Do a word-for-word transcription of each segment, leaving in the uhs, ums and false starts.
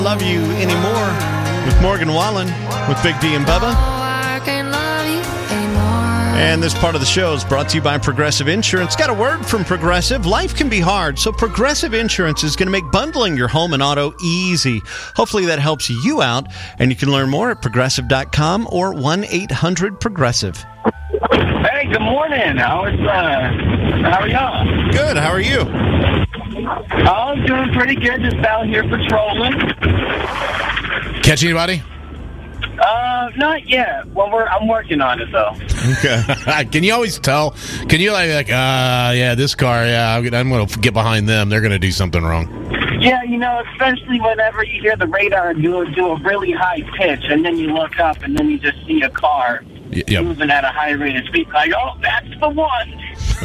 Love You Anymore with Morgan Wallen with Big D and Bubba. And this part of the show is brought to you by Progressive Insurance. Got a word from Progressive. Life can be hard, so Progressive Insurance is going to make bundling your home and auto easy. Hopefully that helps you out, and you can learn more at progressive dot com or one eight hundred progressive. Hey, good morning. How is, uh, how are y'all? Good. How are you? Oh, I'm doing pretty good. Just out here patrolling. Catch anybody? Uh, not yet. Well, we're I'm working on it though. Okay. Can you always tell? Can you like, like uh, yeah, this car, yeah, I'm going to get behind them. They're going to do something wrong. Yeah, you know, especially whenever you hear the radar do, do a really high pitch, and then you look up, and then you just see a car y- yep. moving at a high rate of speed. Like, oh, that's the one.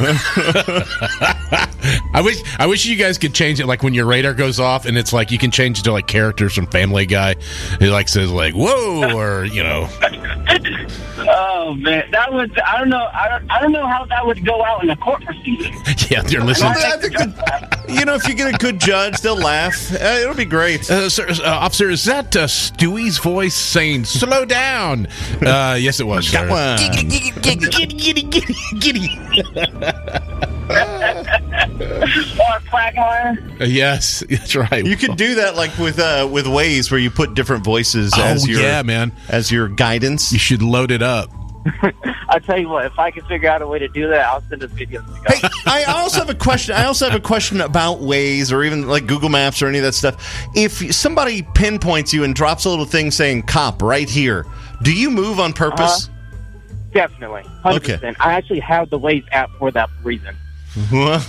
I wish I wish you guys could change it, like when your radar goes off, and it's like you can change it to like characters from Family Guy. He like says like "whoa" or you know. Oh man, that would I don't know I don't I don't know how that would go out in a court proceeding. Yeah, they're listening. I think that, you know, if you get a good judge, they'll laugh. Uh, it'll be great. Uh, sir, uh, officer, is that uh, Stewie's voice saying "slow down"? Uh, yes, it was. Got sir. one. Giddy, giddy, giddy, giddy, giddy. Or Quagmire. Uh, yes, that's right. You could do that like with uh, with Waze, where you put different voices Oh, as your yeah, man. as your guidance. You should load it up. I tell you what, if I can figure out a way to do that, I'll send a video to you guys. Hey, I also have a question. I also have a question about Waze or even like Google Maps or any of that stuff. If somebody pinpoints you and drops a little thing saying "cop" right here, do you move on purpose? Uh, definitely, one hundred percent. Okay. I actually have the Waze app for that reason. Whoa.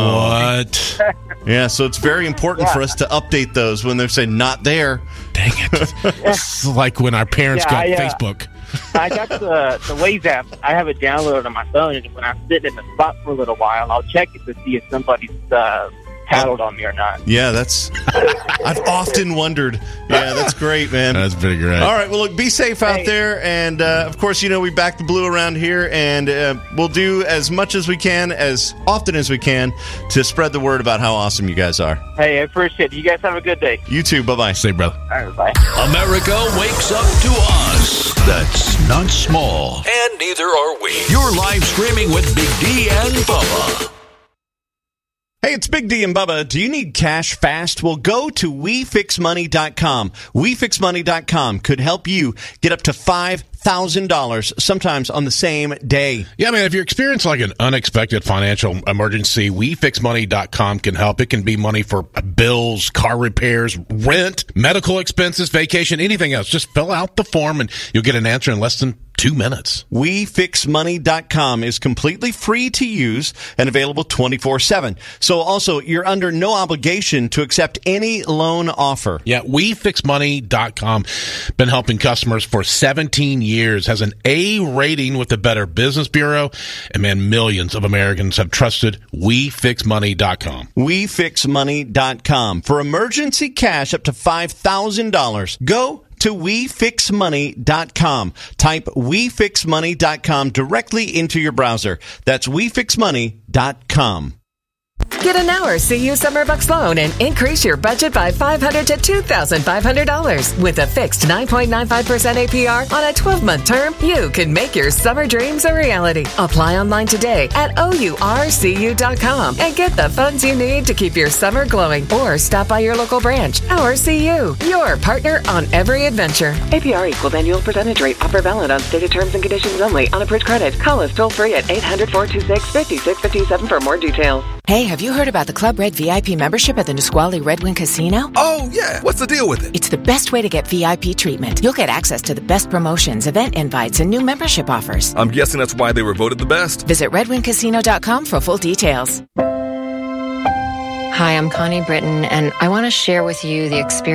What? Yeah, so it's very important Yeah. for us to update those when they're saying "not there." Dang it! It's like when our parents Yeah, got I, uh, Facebook. I got the the Waze app. I have it downloaded on my phone, and when I'm sitting in the spot for a little while, I'll check it to see if somebody's uh, tattled on me or not. Yeah, that's. I've often wondered. Yeah, that's great, man. That's pretty great. All right, well, look, be safe out Hey. there, and uh, of course, you know we back the blue around here, and uh, we'll do as much as we can, as often as we can, to spread the word about how awesome you guys are. Hey, I appreciate it. You guys have a good day. You too. Bye bye. Say, brother. All right, bye. America wakes up to us. That's not small. And neither are we. You're live streaming with Big D and Bubba. Hey, it's Big D and Bubba. Do you need cash fast? Well, go to we fix money dot com. we fix money dot com could help you get up to five thousand dollars, sometimes on the same day. Yeah, man, if you're experiencing like an unexpected financial emergency, we fix money dot com can help. It can be money for bills, car repairs, rent, medical expenses, vacation, anything else. Just fill out the form and you'll get an answer in less than two minutes. we fix money dot com is completely free to use and available twenty-four seven. So also, you're under no obligation to accept any loan offer. Yeah, we fix money dot com. Been helping customers for seventeen years. Has an A rating with the Better Business Bureau. And man, millions of Americans have trusted we fix money dot com. we fix money dot com. For emergency cash up to five thousand dollars, go to we fix money dot com. Type we fix money dot com directly into your browser. That's we fix money dot com. Get an hour C U Summer Bucks loan and increase your budget by five hundred dollars to two thousand five hundred dollars. With a fixed nine point nine five percent A P R on a twelve-month term, you can make your summer dreams a reality. Apply online today at O U R C U dot com and get the funds you need to keep your summer glowing. Or stop by your local branch. Our C U, your partner on every adventure. A P R equals annual percentage rate. Offer valid on stated terms and conditions only. On approved credit. Call us toll free at eight hundred, four two six, five six five seven for more details. Hey, have you heard about the Club Red V I P membership at the Nisqually Red Wing Casino? Oh, yeah. What's the deal with it? It's the best way to get V I P treatment. You'll get access to the best promotions, event invites, and new membership offers. I'm guessing that's why they were voted the best. Visit red wing casino dot com for full details. Hi, I'm Connie Britton, and I want to share with you the experience